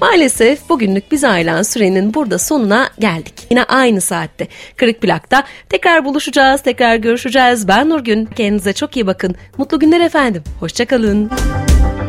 Maalesef bugünlük bize ayrılan sürenin burada sonuna geldik. Yine aynı saatte Kırık Plak'ta tekrar buluşacağız, tekrar görüşeceğiz. Ben Nurgün. Kendinize çok iyi bakın. Mutlu günler efendim. Hoşça kalın.